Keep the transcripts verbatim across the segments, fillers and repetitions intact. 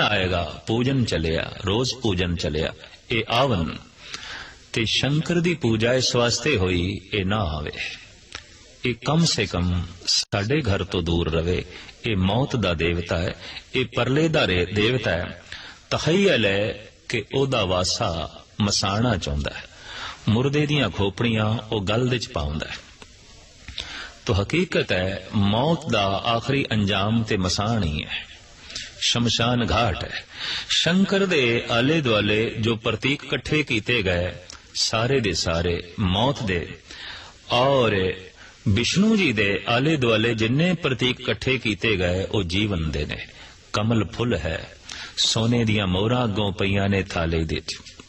आएगा पूजन चलिया, रोज पूजन चलिया, ये आवन ते शंकर दी पूजा इस वास्ते हुई ये ना आवे, ये कम से कम साडे घर तो दूर रवे। ये मौत दा देवता है, ये परले दा देवता है। तखय्यल है कि ओदा वासा मसाना चाहुंदा है, मुर्दे दियां खोपड़ियां ओ गल दे च पाउंदा है। तो हकीकत है मौत दा आखिरी अंजाम ते मसान ही है, शमशान घाट है। शंकर दे आले दुआले जो प्रतीक कट्ठे कीते गए सारे दे सारे मौत दे, और विष्णु जी दे आले दुआले जिन्ने प्रतीक कट्ठे कीते गए वो जीवन दे ने। कमल फुल है, सोने दियां मोहरां अगों पईयां ने थाले दे,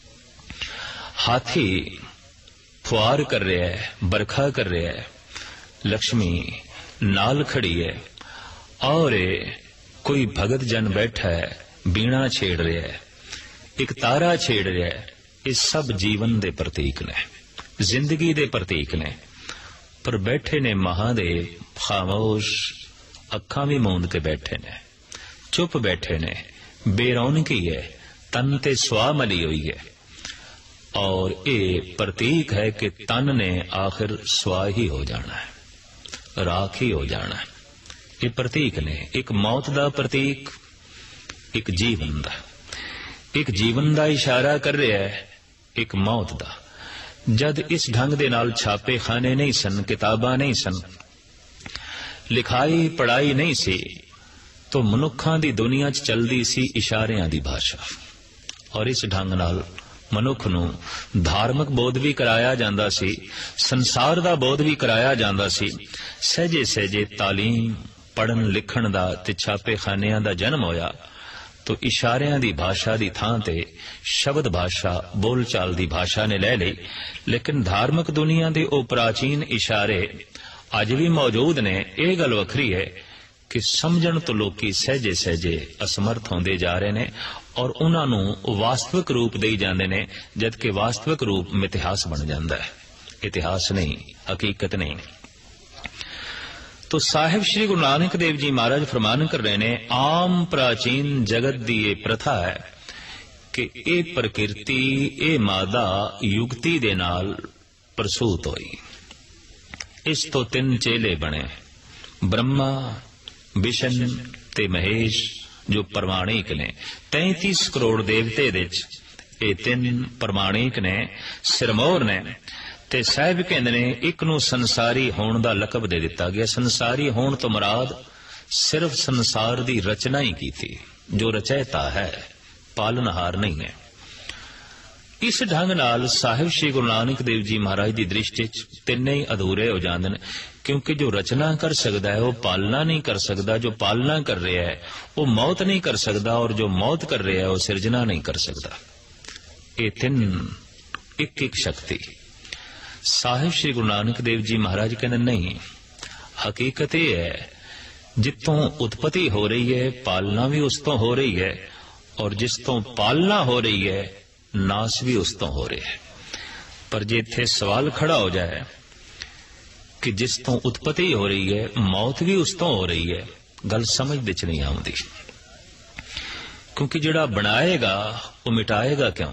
हाथी फुआर कर रहा है, बरखा कर रहा है, लक्ष्मी नाल खड़ी है, और कोई भगत जन बैठा है बीणा छेड़ रहा है, एक तारा छेड़ रहा है। ये सब जीवन दे प्रतीक ने, जिंदगी दे प्रतीक ने। पर बैठे ने महादेव खामोश, अखां भी मूंद के बैठे ने, चुप बैठे ने, बेरौनकी है, तन ते सुआ मली हुई है। और ये प्रतीक है कि तन ने आखिर सुआ ही हो जाना है, राख ही हो जाना है। ये प्रतीक ने, एक मौत दा प्रतीक, एक जीवन दा। एक जीवन दा इशारा कर रहा है, एक मौत दा। जद इस ढंग दे नाल छापे खाने नहीं सन, किताबां नहीं सन, लिखाई पढ़ाई नहीं सी, तो मनुखां दी दुनिया च चलदी सी इशारियां दी भाषा। और इस ढंग नाल मनुख नूं धार्मिक बोध भी कराया जांदा सी, संसार दा बोध भी कराया जांदा सी। सहजे सहजे तालीम पढ़न लिखण दा ते छापे खानियां दा जन्म होया, तो इशारियां दी भाषा दी थां ते शब्द भाषा, बोल चाल दी भाषा ने ले ली। लेकिन धार्मिक दुनिया दे ओ प्राचीन इशारे अज भी मौजूद ने। यह गल वखरी है कि समझण तो लोकी सहजे सहजे असमर्थ होंदे जा रहे ने, और उन्हां नूं वास्तविक रूप दे जांदे ने, जबकि वास्तविक रूप मिथिहास बन जांदा है, इतिहास नहीं, हकीकत नहीं। तो साहिब श्री गुरु नानक देव जी महाराज फरमान कर रहे ने, आम प्राचीन जगत दी ये प्रथा है कि ये प्रकृति, ये मादा युगती दे नाल प्रसूत होई। इस तो तीन चेले बने, ब्रह्मा, विष्णु ते महेश, जो प्रमाणिक ने। तैंतीस करोड़ देवते दे ये तीन प्रमाणिक ने, सिरमौर ने। ते साहिब कहंदे ने एक नूं संसारी होण दा लकब दे दिता गया। संसारी होण तो मुराद सिर्फ संसार दी रचना ही की थी, जो रचयिता है, पालनहार नहीं है। इस ढंग नाल साहिब श्री गुरु नानक देव जी महाराज की दृष्टि तिन्ने ही अधूरे हो जाते हैं, क्योंकि जो रचना कर सकता है वो पालना नहीं कर सकता, जो पालना कर रहा है वो मौत नहीं कर सकता, और जो मौत कर रहा है वो सिरजना नहीं कर सकता। ये तीन एक एक शक्ति। साहिब श्री गुरु नानक देव जी महाराज कहते नहीं, हकीकत यह है जितों उत्पत्ति हो रही है पालना भी उस तो हो रही है, और जिस तो पालना हो रही है नाश भी उस तो हो रहा है। पर जे इत्थे सवाल खड़ा हो जाए कि जिस तो उत्पत्ति हो रही है मौत भी उस तो हो रही है, गल समझ दे च नहीं आउंदी। क्योंकि जिहड़ा बनाएगा वो मिटाएगा क्यों,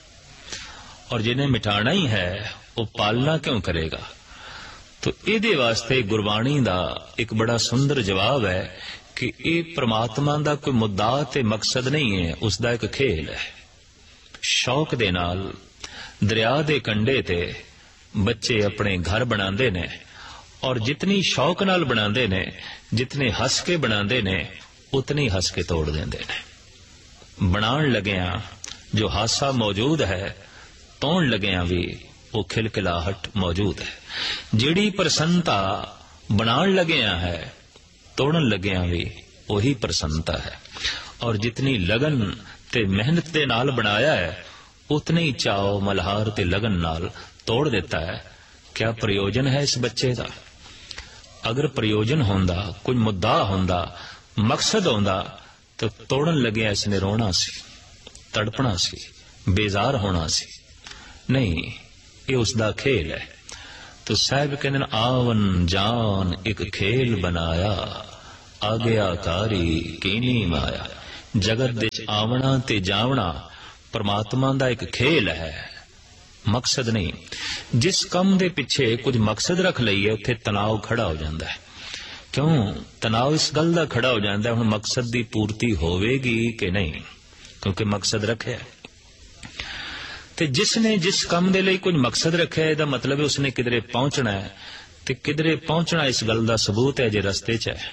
और जिन्हें मिटाना ही है वो पालना क्यों करेगा। तो इहदे वास्ते गुरबाणी दा एक बड़ा सुंदर जवाब है कि ये परमात्मा दा कोई मुद्दा ते मकसद नहीं है, उसका एक खेल है। शौक दे नाल दरिया दे कंढे ते बच्चे अपने घर बनांदे ने, और जितनी शौक नाल बनांदे ने, जितने हस के बनांदे ने, उतनी हस के तोड़ देंदे ने। बनाण लगिया जो हासा मौजूद है, तोड़ लगिया भी वो खिलखिलाहट मौजूद है। जिहड़ी प्रसन्नता बनाण लगिया है, तोड़न लगिया भी वही प्रसन्नता है। और जितनी लगन ते मेहनत दे नाल बनाया है, उतने ही चाव मल्हार ते लगन नाल तोड़ देता है। क्या प्रयोजन है इस बच्चे का? अगर प्रयोजन होंदा, कोई मुद्दा होंदा, मकसद होंदा, तो तोड़न लगे इसने रोना सी, तड़पना सी, बेजार होना सी। नहीं, ये उसका खेल है। तो साहब कहते आवन जान एक खेल बनाया, आज्ञाकारी कीनी माया। ਜਗਤ ਦੇ ਵਿੱਚ ਆਵਣਾ ਤੇ ਜਾਵਣਾ ਪਰਮਾਤਮਾ ਦਾ ਇੱਕ ਖੇਲ ਹੈ, ਮਕਸਦ ਨਹੀਂ। ਜਿਸ ਕੰਮ ਦੇ ਪਿੱਛੇ ਕੁਝ ਮਕਸਦ ਰੱਖ ਲਈਏ ਉੱਥੇ ਤਣਾਅ ਖੜਾ ਹੋ ਜਾਂਦਾ ਹੈ। ਕਿਉਂ ਤਣਾਅ? ਇਸ ਗੱਲ ਦਾ ਖੜਾ ਹੋ ਜਾਂਦਾ ਹੁਣ ਮਕਸਦ ਦੀ ਪੂਰਤੀ ਹੋਵੇਗੀ ਕਿ ਨਹੀਂ, ਕਿਉਂਕਿ ਮਕਸਦ ਰੱਖਿਆ। ਤੇ ਜਿਸ ਨੇ ਜਿਸ ਕੰਮ ਦੇ ਲਈ ਕੁਝ ਮਕਸਦ ਰੱਖਿਆ ਇਹਦਾ ਮਤਲਬ ਹੈ ਉਸਨੇ ਕਿਧਰੇ ਪਹੁੰਚਣਾ ਹੈ, ਤੇ ਕਿਧਰੇ ਪਹੁੰਚਣਾ ਇਸ ਗੱਲ ਦਾ ਸਬੂਤ ਹੈ ਜੇ ਰਸਤੇ 'ਚ ਹੈ,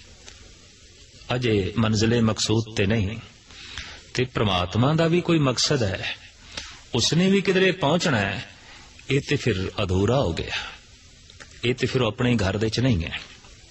ਅਜੇ ਮੰਜ਼ਿਲੇ ਮਕਸੂਦ ਤੇ ਨਹੀਂ। ਤੇ ਪ੍ਰਮਾਤਮਾ ਦਾ ਵੀ ਕੋਈ ਮਕਸਦ ਹੈ, ਉਸਨੇ ਵੀ ਕਿਧਰੇ ਪਹੁੰਚਣਾ ਹੈ। ਇਹ ਤੇ ਫਿਰ ਅਧੂਰਾ ਹੋ ਗਿਆ, ਇਹ ਤੇ ਫਿਰ ਆਪਣੇ ਘਰ ਦੇ 'ਚ ਨਹੀਂ ਹੈ।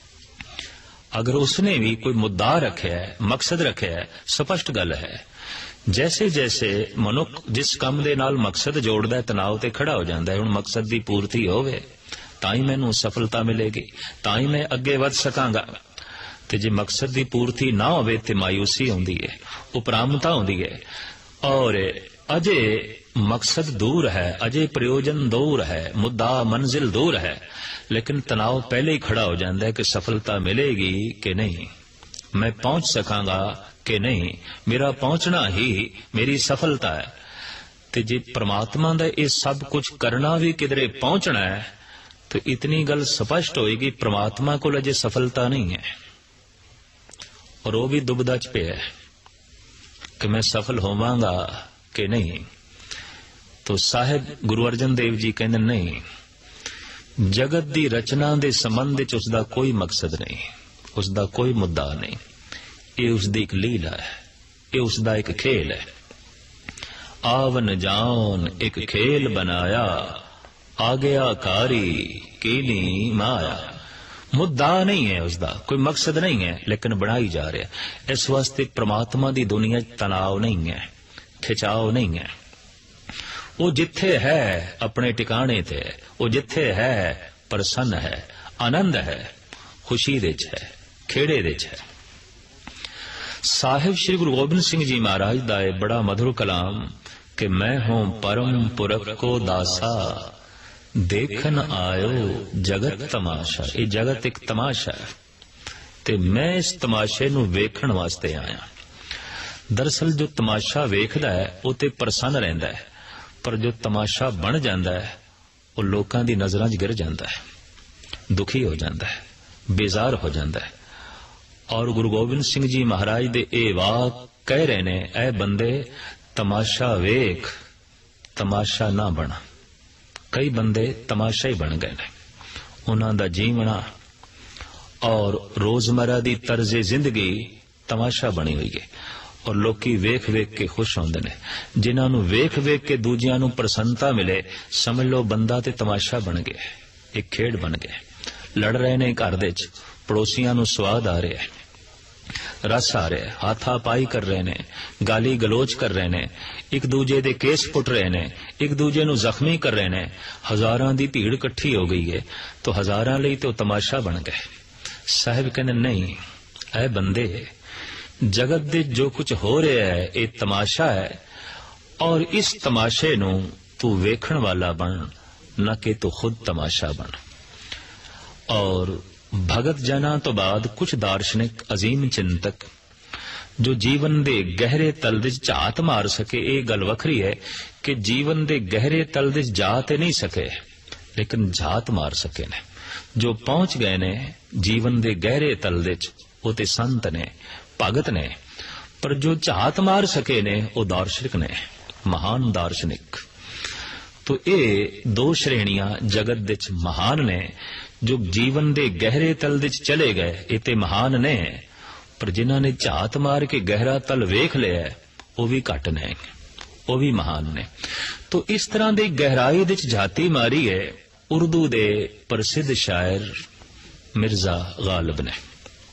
ਅਗਰ ਉਸਨੇ ਵੀ ਕੋਈ ਮੁੱਦਾ ਰੱਖਿਆ ਹੈ, ਮਕਸਦ ਰੱਖਿਆ ਹੈ, ਸਪਸ਼ਟ ਗੱਲ ਹੈ। ਜੈਸੇ ਜੈਸੇ ਮਨੁੱਖ ਜਿਸ ਕੰਮ ਦੇ ਨਾਲ ਮਕਸਦ ਜੋੜਦਾ ਹੈ ਤਣਾਅ ਤੇ ਖੜਾ ਹੋ ਜਾਂਦਾ ਹੈ। ਹੁਣ ਮਕਸਦ ਦੀ ਪੂਰਤੀ ਹੋਵੇ ਤਾਂ ਹੀ ਮੈਨੂੰ ਸਫਲਤਾ ਮਿਲੇਗੀ, ਤਾਂ ਹੀ ਮੈਂ ਅੱਗੇ ਵਧ ਸਕਾਂਗਾ। ਤੇ ਜੇ ਮਕਸਦ ਦੀ ਪੂਰਤੀ ਨਾ ਹੋਵੇ ਤੇ ਮਾਯੂਸੀ ਆਉਂਦੀ ਹੈ, ਉਪਰਾਮਤਾ ਆਉਂਦੀ ਹੈ। ਔਰ ਅਜੇ ਮਕਸਦ ਦੂਰ ਹੈ, ਅਜੇ ਪ੍ਰਯੋਜਨ ਦੂਰ ਹੈ, ਮੁੱਦਾ ਮੰਜ਼ਿਲ ਦੂਰ ਹੈ, ਲੇਕਿਨ ਤਣਾਅ ਪਹਿਲੇ ਹੀ ਖੜਾ ਹੋ ਜਾਂਦਾ ਹੈ ਕਿ ਸਫਲਤਾ ਮਿਲੇਗੀ ਕਿ ਨਹੀਂ, ਮੈਂ ਪਹੁੰਚ ਸਕਾਂਗਾ ਕਿ ਨਹੀਂ, ਮੇਰਾ ਪਹੁੰਚਣਾ ਹੀ ਮੇਰੀ ਸਫਲਤਾ ਹੈ। ਤੇ ਜੇ ਪ੍ਰਮਾਤਮਾ ਦਾ ਇਹ ਸਭ ਕੁਝ ਕਰਨਾ ਵੀ ਕਿਧਰੇ ਪਹੁੰਚਣਾ ਹੈ ਤਾਂ ਇਤਨੀ ਗੱਲ ਸਪਸ਼ਟ ਹੋਏਗੀ ਪ੍ਰਮਾਤਮਾ ਕੋਲ ਅਜੇ ਸਫਲਤਾ ਨਹੀਂ ਹੈ, ਔਰ ਉਹ ਵੀ ਦੁਬਦਾ 'ਚ ਪਿਆ ਹੈ ਕਿ ਮੈਂ ਸਫਲ ਹੋਵਾਂਗਾ ਕਿ ਨਹੀਂ। तो साहिब गुरु अर्जन देव जी कहते नहीं, जगत की रचना के संबंध विच उसका कोई मकसद नहीं, उसका कोई मुद्दा नहीं, ये उसकी एक लीला है, ये उसका एक खेल है। आवन जान एक खेल बनाया, आ गया कारी कीनी माया। मुद्दा नहीं है उसका, कोई मकसद नहीं है, लेकिन बनाई जा रहा है। इस वास्ते परमात्मा की दुनिया तनाव नहीं है, खिंचाव नहीं है। वो जिथे है अपने टिकाने ते, वो जिथे है प्रसन्न है, आनंद है, खुशी दे च है, खेड़े दे च है। साहिब श्री गुरु गोबिंद सिंह जी महाराज दा बड़ा मधुर कलाम कि मैं हूं परम पुरख को दासा, देखन आयो जगत तमाशा। ये जगत एक तमाशा है ते मैं इस तमाशे नू वेखण वास्ते आया। दरअसल जो तमाशा वेखदा है वो ते प्रसन्न रहिंदा है, पर जो तमाशा बन जाता है वो लोगों की नज़रां च गिर जाता है, दुखी हो जाता है, बेजार हो जाता है। और गुरु गोबिंद सिंह जी महाराज दे ए वाक कह रहे ने, ऐ बंदे तमाशा वेख, तमाशा ना बना। कई बंदे तमाशा ही बन गए ने, उन्हां दा जीवना और रोजमर्रा दी तर्जे जिंदगी तमाशा बनी हुई है। और लोकी वेख वेख के खुश होंदे ने, जिन्हां नूं वेख वेख के दूजियां नूं प्रसन्नता मिले, समझ लो बंदा ते तमाशा बन गया, एक खेड बन गया। लड़ रहे ने घर दे च, पड़ोसियां नूं स्वाद आ रहा है, रस आ रहा है, हाथापाई कर रहे ने, गाली गलोच कर रहे ने, एक दूजे दे केस पुट रहे ने, एक दूजे नूं जख्मी कर रहे ने। हजारां दी भीड़ इकट्ठी हो गई है तो हजारां लई तो तमाशा बन गए। साहिब कहने नहीं, ऐ बंदे जगत दे जो कुछ हो रहा है ये तमाशा है, और इस तमाशे नू तू वेखण वाला बन, न कि तू खुद तमाशा बन। और भगत जना तो बाद कुछ दार्शनिक अजीम चिंतक जो जीवन दे गहरे तल विच झात मार सके, ये गल वखरी है कि जीवन दे गहरे तल विच जा ते नहीं सके, लेकिन झात मार सके ने। जो पहुंच गए ने जीवन दे गहरे तल विच, वो ते संत ने, भगत ने। पर जो झात मार सके ने वो दार्शनिक ने, महान दार्शनिक। तो ये दो श्रेणियां जगत विच महान ने। जो जीवन दे गहरे तल विच चले गए ये ते महान ने, पर जिन्हां ने झात मार के गहरा तल वेख लिया वो भी घट ने, वो भी महान ने। तो इस तरह की गहराई विच झाती मारी है उर्दू दे प्रसिद्ध शायर मिर्जा गालिब ने।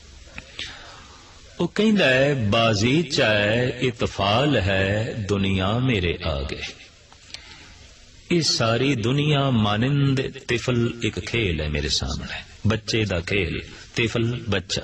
वो कहता है, बाजी चाहे इतफाल है दुनिया मेरे आगे। ये सारी दुनिया मानिंद तिफल एक खेल है मेरे सामने, बच्चे दा खेल, तिफल बच्चा।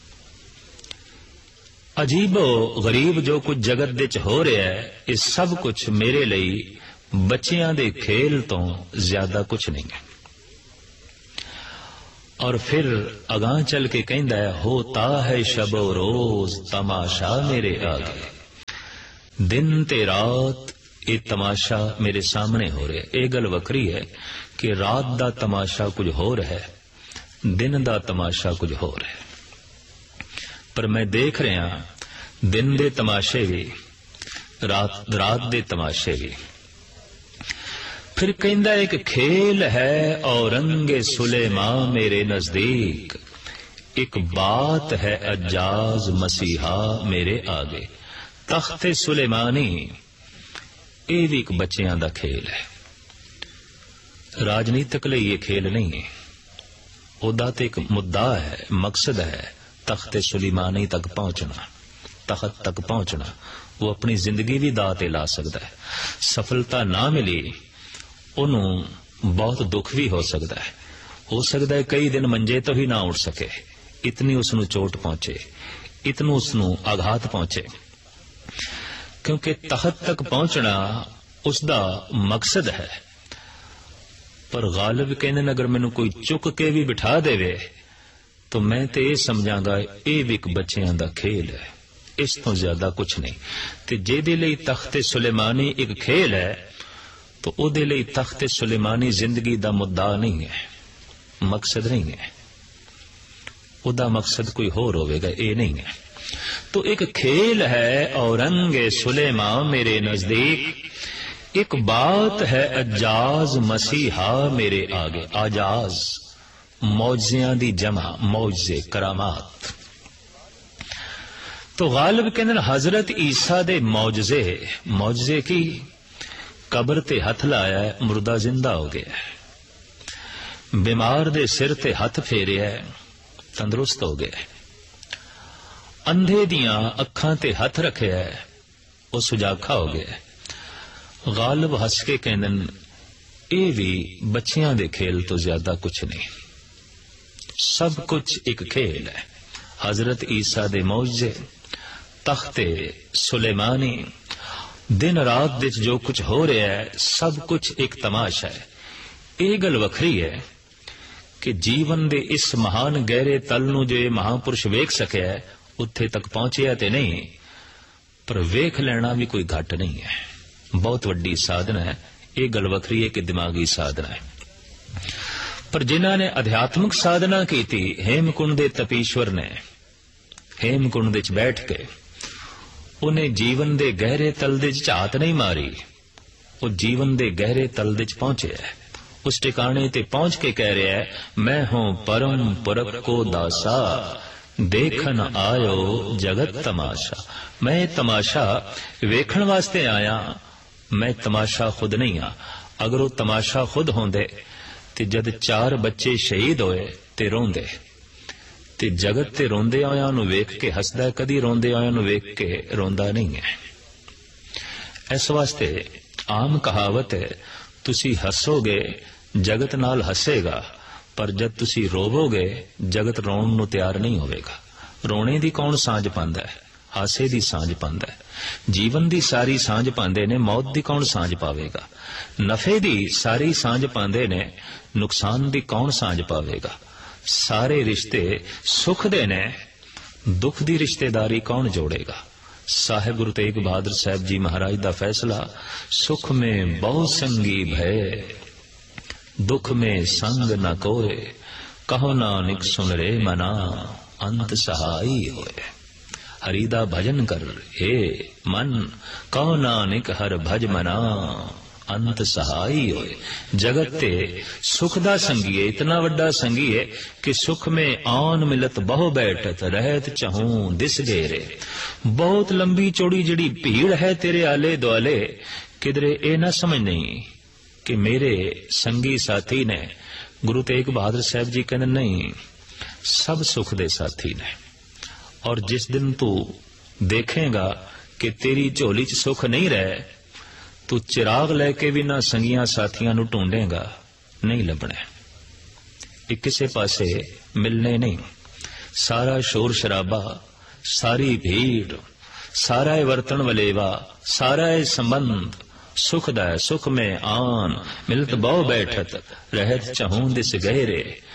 अजीबो गरीब जो कुछ जगत विच हो रहा है ये सब कुछ मेरे लिए बच्चियां दे खेल तो ज्यादा कुछ नहीं है। और फिर अगां चल के कहंदा है, होता है शबो रोज तमाशा मेरे आगे। दिन ते रात ये तमाशा मेरे सामने हो रहा है। ये गल वखरी है कि रात दा तमाशा कुछ होर है, दिन दा तमाशा कुछ होर है। पर मैं देख रहा दिन दे तमाशे भी, रात रात दे तमाशे भी। फिर कहंदा एक खेल है औरंगे सुलेमा मेरे नजदीक, एक बात है अज्जाज मसीहा मेरे आगे। तख्ते सुलेमानी ये भी एक बच्चियां दा खेल है। राजनीतिक लिए ये खेल नहीं है, ओदा तो एक मुद्दा है, मकसद है तख्ते सुलेमानी तक पहुंचना, तख्त तक पहुंचना। वो अपनी जिंदगी भी दाव ते ला सकता है। सफलता ना मिली उन्होंने बहुत दुख भी हो सकता है, हो सकता है कई दिन मंजे तो ही ना उठ सके, इतनी उसनू चोट पहुंचे, इतनू उसनू आघात पहुंचे। क्योंकि तख्त तक पहुंचना उसका मकसद है। पर गालिब कहने अगर मैनू कोई चुक के भी बिठा देवे तो मैं तो ये समझांगा ये भी एक बच्चियां दा खेल है, इस तो ज्यादा कुछ नहीं। ते जेदे लई तख्ते सुलेमानी एक खेल है तो ओदे लई तख्ते सुलेमानी जिंदगी दा मुद्दा नहीं है, मकसद नहीं है। ओदा मकसद कोई होर होवेगा, ये नहीं है। तो एक खेल है औरंगे सुलेमा मेरे नजदीक, एक बात है अज्जाज मसीहा मेरे आगे। आजाज मौजियां दी जमा, मौजे करामात। तो गालिब कहते हजरत ईसा दे मौजजे, मौजजे की कबर ते हथ लाया है, मुर्दा जिंदा हो गया है। बीमार दे सिर ते हथ फेरिया है, तंदुरुस्त हो गया है। अंधे दियां अखां ते हथ रखे है, वो सुजाखा हो गया है। गालिब हस के कहते ये भी बच्चियां दे खेल तो ज्यादा कुछ नहीं, सब कुछ एक खेल है। हजरत ईसा दे मौजे, तख्ते सुलेमानी, दिन रात विच जो कुछ हो रहा है सब कुछ एक तमाशा है। ये गल वखरी है कि जीवन दे इस महान गहरे तल नूं जो ये महापुरुष वेख सकिया है उत्थे तक पहुंचिया ते नहीं, पर वेख लेना भी कोई घट नहीं है, बहुत वड्डी साधना है। ये गल वखरी है कि दिमागी साधना है। पर जिन्हां ने अध्यात्मिक साधना की थी, हेमकुंड दे तपीश्वर ने हेमकुंड विच बैठ के उन्हें जीवन दे गहरे तल दे झात नहीं मारी, वो जीवन दे गहरे तल दे पहुंचे है। उस ठिकाने ते पहुंच के कह रहा है, मैं हूं परम पुरख को दासा, देखन आयो जगत तमाशा। मैं तमाशा वेखण वास्ते आया, मैं तमाशा खुद नहीं आ। अगर वो तमाशा खुद होंदे ते जद चार बच्चे शहीद होए ते रोंदे, ते जगत ते रोंदे आया नूं वेख के हसदा, कदी रोंदे आया नूं वेख के रोंदा नहीं है। इस वास्ते आम कहावत है, तुसी हसोगे जगत नाल हसेगा, पर जब तुसी रोवोगे जगत रोण नूं तैयार नहीं होवेगा। रोने दी कौन सांझ पांदा है, हासे दी सांझ पांदा है। जीवन दी सारी सांझ पांदे ने, मौत दी कौन सांझ पावेगा। नफे दी सारी सांझ पांदे ने, नुकसान दी कौन सांझ पावेगा। सारे रिश्ते सुख दे ने, दुख दी रिश्तेदारी कौन जोड़ेगा। साहिब गुरु तेग बहादुर साहब जी महाराज दा फैसला, सुख में बहु संगी भय, दुख में संग न कोय, कहो नानक सुन रे मना, अंत सहाई होए। हरि दा भजन कर हे मन, कहो नानक हर भज मना, अंत सहाई होए। जगत ते सुख दा संगी है, इतना वड्डा संगी है कि सुख में आन मिलत बहु बैठत, रहत चहूं दिस घेरे। बहुत लंबी चौड़ी जड़ी भीड़ है तेरे आले दुआले, किधरे ए ना समझ नहीं कि मेरे संगी साथी ने। गुरु तेग बहादुर साहब जी कहते नहीं, सब सुख दे साथी ने। और जिस दिन तू देखेगा कि तेरी झोली च सुख नहीं रहे, तू चिराग लैके भी ना संगियां साथियां नू ढूंढेगा, नहीं लभना। एक किसी पासे मिलने नहीं। सारा शोर शराबा, सारी भीड़, सारा वर्तन वलेवा, सारा संबंध सुख दा है। सुख में आन मिलत बहु बैठत, रहत चहूं दिस गहरे। तो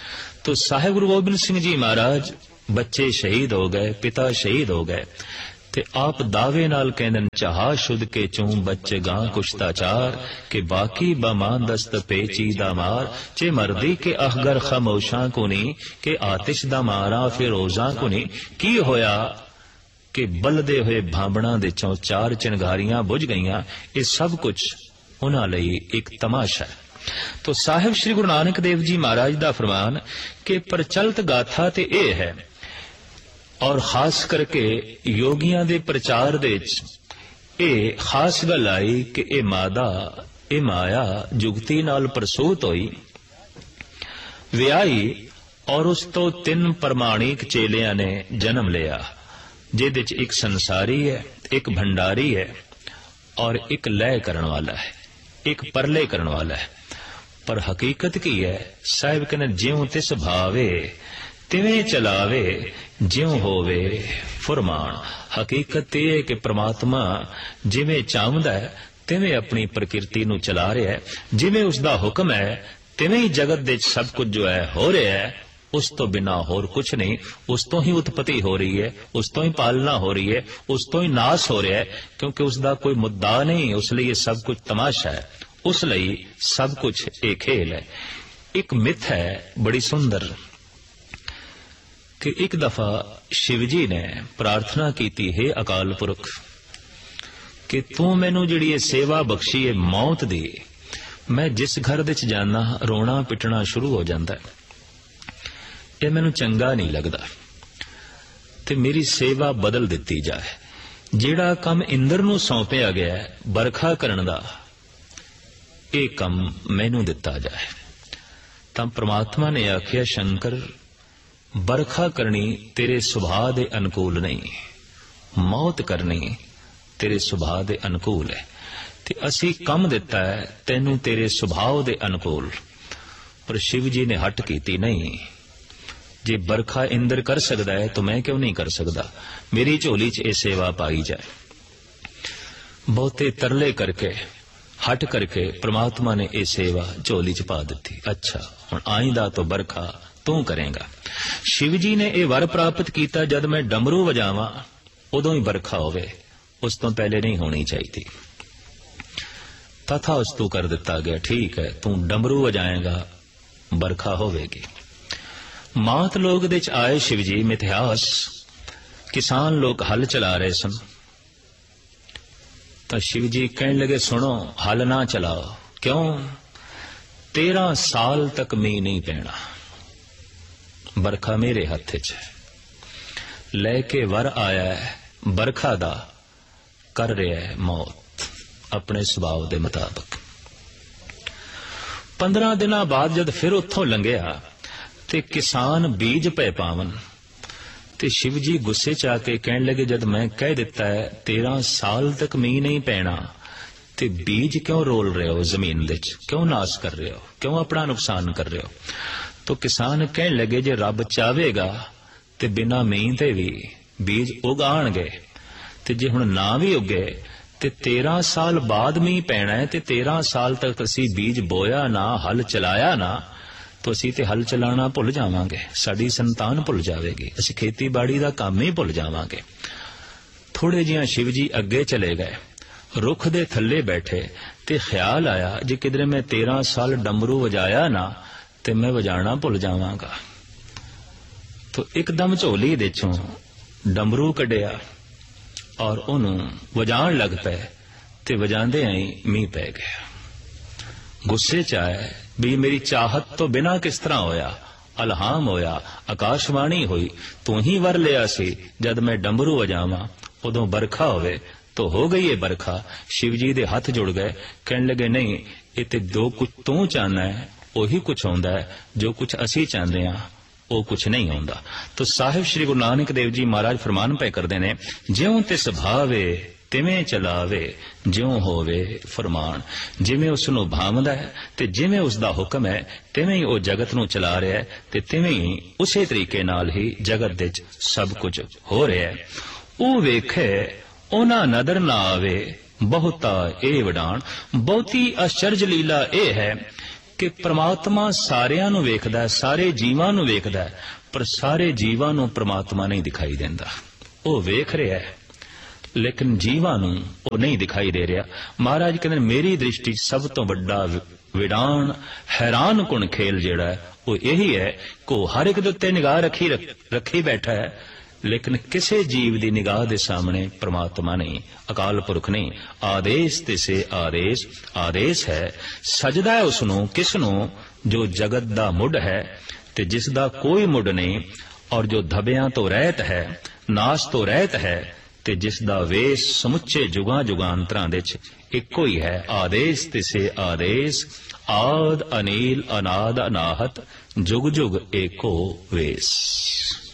तो साहिब गुरु गोबिंद सिंह जी महाराज बच्चे शहीद हो गए, पिता शहीद हो गए, ते आप दावे नाल कहंदे चाहा शुद्ध के चूं बच्चे गां कुश्ताचार के बाकी बमान दस्त पेचीदा मार चे मर्दी के अहगर खामोशा को नी के आतिश दा मारा फिरोजा को नी की होया कि बलदे हुए भांबणा दे चों चार चिंगारियां बुझ गईयां। ये सब कुछ उन्हां लई एक तमाशा है। तो साहिब श्री गुरु नानक देव जी महाराज दा फरमान कि प्रचलित गाथा ते यह है, और खास करके योगियां दे प्रचार दे ये खास गल आई कि ये मादा ये माया जुगती नाल प्रसूत होई, विआही, और उस तो तीन प्रमाणिक चेलियां ने जन्म लिया, जिहदे च एक संसारी है, एक भंडारी है और एक लय करण वाला है, एक परले करण वाला है। पर हकीकत की है, साहिब कहने ज्यों तिस भावे तिवें चलावे ज्यों होवे फरमान। हकीकत यह है कि परमात्मा जिवें चाहता है तिवें अपनी प्रकृति नूं चला रहा है, जिवें उसका हुक्म है तिवें ही जगत दे सब कुछ जो है हो रहा है, उस तो बिना होर कुछ नहीं। उस तो ही उत्पत्ति हो रही है, उस तो ही पालना हो रही है, उस तो ही नाश हो रहा है, क्योंकि उसका कोई मुद्दा नहीं, उस लिए सब कुछ तमाशा है, उस लिए सब कुछ एक खेल है। एक मिथ है बड़ी सुंदर कि एक दफा शिवजी ने प्रार्थना की थी, हे अकाल पुरख कि तू मैनू जिहड़ी सेवा बख्शी है मौत दी, मैं जिस घर विच जाना रोना पिटना शुरू हो जाता है, ये मैनू चंगा नहीं लगता, ते मेरी सेवा बदल दिती जाए। जिहड़ा काम इंद्र नूं सौंपिया गया है बरखा करन दा, ये काम मैनू दिता जाए। तां परमात्मा ने आखिया, शंकर बरखा करनी तेरे सुभाव दे अनुकूल नहीं, मौत करनी तेरे सुभाव दे अनुकूल है, ते असी कम दिता है तैनू तेरे सुभाव दे अनुकूल। पर शिव जी ने हट कीती, नहीं, जे बरखा इंद्र कर सकता है तो मैं क्यों नहीं कर सकता, मेरी झोली च ये सेवा पाई जाए। बहुते तरले करके हट करके परमात्मा ने ये सेवा झोली च पा दी। अच्छा हुण आईंदा तो बरखा तू करेगा। शिव जी ने यह वर प्राप्त किया, जद मैं डमरू वजावा उदों ही बरखा होवे, उस तो पहले नहीं होनी चाहिए। तथा उस तू कर दिता गया, ठीक है तू डमरू वजाएगा बरखा होवेगी। मात लोग दे च आए शिव जी, मिथ्यास किसान लोग हल चला रहे सन, तो शिव जी कहने लगे, सुनो हल ना चलाओ, क्यों? तेरह साल तक मींह नहीं पैना, बरखा मेरे हथ च लेके वर आया है बरखा दा, कर रहा है मौत अपने सुभाव दे मुताबिक। पंद्रह दिन बाद जद फिर उथों लंघिया ते किसान बीज पे पावन, ते शिव जी गुस्से च आके कहने लगे, जद मैं कह दिता है तेरह साल तक मींह नहीं पैना, ते बीज क्यों रोल रहे हो जमीन दे च, क्यों नाश कर रहे हो, क्यों अपना नुकसान कर रहे हो? तो किसान कहने लगे, जे रब चाहेगा ते बिना मींह ते भी बीज उग आणगे, ते जे हुण ना भी उगे ते तेरह साल बाद मींह पैना है, ते तेरह साल तक असी बीज बोया ना, हल चलाया ना, तो असी ते हल चलाना भुल जावांगे, साडी संतान भुल जाएगी, असी खेतीबाड़ी दा काम ही भुल जावांगे। थोड़े जिहा शिव जी अगे चले गए, रुख दे थल्ले बैठे, ते ख्याल आया जे किधरे मैं तेरह साल डमरू वजाया ना ते मैं वजाना भुल जावांगा। तो एकदम झोली दे चों डमरू कढ़िया और उन्होंने वजाण लग पे, ते वजांदे आई मींह पै गया। गुस्से च आए भी मेरी चाहत तो बिना किस तरह होया, अलहाम होया, आकाशवाणी हुई, तू ही वर लिया सी जद मैं डमरू वजावा उदों बरखा होवे, तो हो गई है बरखा। शिव जी दे हथ जुड़ गए, कहने लगे, नहीं ये ते जो कुछ तू चाहना है वही कुछ होंदा है, जो कुछ असी चाहते हैं वो कुछ नहीं होंदा। तो साहिब श्री गुरु नानक देव जी महाराज फरमान पे करते ने, ज्यों तिस भावे तिवें चलावे ज्यों होवे फरमान। जिवें उसनू भावदा है ते जिवें उसदा हुक्म है तिवें ही वो जगत नू चला रहा है, ते तिवें ही उसे तरीके नाल ही जगत दे सब कुछ हो रहा है। वो वेखे ओना नदर ना आवे बहुता ए वडान। बहुती आश्चर्य लीला ए है ਕਿ ਪ੍ਰਮਾਤਮਾ ਸਾਰਿਆਂ ਨੂੰ ਵੇਖਦਾ, ਸਾਰੇ ਜੀਵਾਂ ਨੂੰ ਵੇਖਦਾ, ਪਰ ਸਾਰੇ ਜੀਵਾਂ ਨੂੰ ਪ੍ਰਮਾਤਮਾ ਨਹੀਂ ਦਿਖਾਈ ਦਿੰਦਾ। ਉਹ ਵੇਖ ਰਿਹਾ ਹੈ ਲੇਕਿਨ ਜੀਵਾਂ ਨੂੰ ਉਹ ਨਹੀਂ ਦਿਖਾਈ ਦੇ ਰਿਹਾ। ਮਹਾਰਾਜ ਕਹਿੰਦੇ ਮੇਰੀ ਦ੍ਰਿਸ਼ਟੀ ਸਭ ਤੋਂ ਵੱਡਾ ਵਿਡਾਣ ਹੈਰਾਨ ਕੁਣ ਖੇਲ ਜਿਹੜਾ ਹੈ ਉਹ ਇਹੀ ਹੈ ਕਿ ਉਹ ਹਰ ਇੱਕ ਦੇ ਉੱਤੇ ਨਿਗਾਹ ਰੱਖੀ ਰੱਖੀ ਬੈਠਾ ਹੈ, ਲੇਕਿਨ ਕਿਸੇ ਜੀਵ ਦੀ ਨਿਗਾਹ ਦੇ ਸਾਹਮਣੇ ਪ੍ਰਮਾਤਮਾ ਨਹੀਂ, ਅਕਾਲ ਪੁਰਖ ਨਹੀਂ। ਆਦੇਸ਼ ਤੇ ਸੇ ਆਦੇਸ਼, ਆਦੇਸ਼ ਹੈ ਸਜਦਾ ਹੈ ਉਸ ਨੂੰ, ਕਿਸ ਨੂੰ? ਜੋ ਜਗਤ ਦਾ ਮੁੱਢ ਹੈ ਤੇ ਜਿਸ ਦਾ ਕੋਈ ਮੁੱਢ ਨਹੀਂ, ਔਰ ਜੋ ਧਬਿਆਂ ਤੋਂ ਰਹਿਤ ਹੈ, ਨਾਸ਼ ਤੋਂ ਰਹਿਤ ਹੈ, ਤੇ ਜਿਸ ਦਾ ਵੇਸ ਸਮੁੱਚੇ ਜੁਗਾਂ ਜੁਗਾਂਤਰਾਂ ਦੇ ਚ ਇੱਕੋ ਹੀ ਹੈ। ਆਦੇਸ਼ ਤੇ ਸੇ ਆਦੇਸ਼, ਆਦ ਅਨੀਲ ਅਨਾਦ ਅਨਾਹਤ, ਜੁਗ ਜੁਗ ਏਕੋ ਵੇਸ।